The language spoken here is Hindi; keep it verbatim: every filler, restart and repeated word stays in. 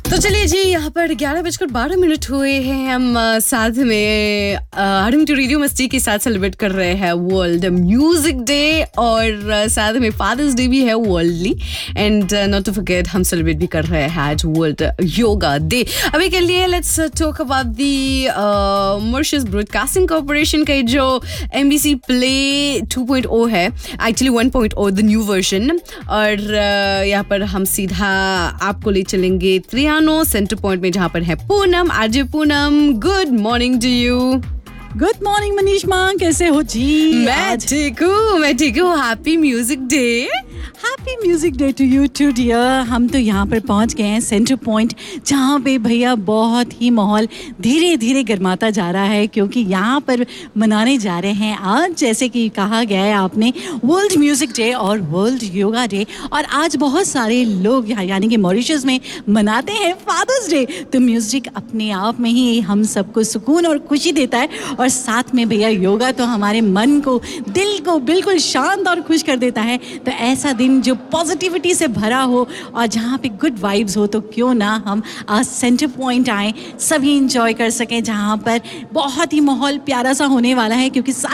तो चलिए जी, यहाँ पर ग्यारह बजकर बारह मिनट हुए हैं। हम आ, साथ में आरएम टू रेडियो मस्ती के साथ सेलिब्रेट कर रहे हैं वर्ल्ड म्यूजिक डे और आ, साथ में फादर्स डे भी है worldly and not to forget हम सेलिब्रेट भी कर रहे हैं आज वर्ल्ड योगा डे। अभी के लिए let's talk about the Mauritius broadcasting corporation का जो एमबीसी प्ले टू पॉइंट ओ है, actually one point O the new version, और आ, यहाँ पर हम सीधा आपको ले चलेंगे त्रियानो सेंटर पॉइंट में जहाँ पर है Poonam. RJ Poonam, good morning to you. Good morning मनीषमा, कैसे हो जी? मैं ठीक हूँ, मैं ठीक हूँ। Happy music day. Happy music day to you to dear. हम तो यहाँ पर पहुँच गए हैं सेंटर पॉइंट, जहाँ पे भैया बहुत ही माहौल धीरे धीरे गर्माता जा रहा है, क्योंकि यहाँ पर मनाने जा रहे हैं आज, जैसे कि कहा गया है आपने, वर्ल्ड म्यूजिक डे और वर्ल्ड योगा डे। और आज बहुत सारे लोग यहाँ यानी कि मॉरिशस में मनाते हैं फादर्स डे। तो म्यूजिक अपने आप में ही हम सबको सुकून और खुशी देता है, और साथ में भैया योगा तो हमारे मन को, दिल को बिल्कुल शांत और खुश कर देता है। तो ऐसा दिन जो पॉजिटिविटी से भरा हो और जहाँ पे गुड वाइब्स हो, तो क्यों ना हम आज सेंटर पॉइंट आए, सभी इंजॉय कर सकें, जहाँ पर बहुत ही माहौल प्यारा सा होने वाला है, क्योंकि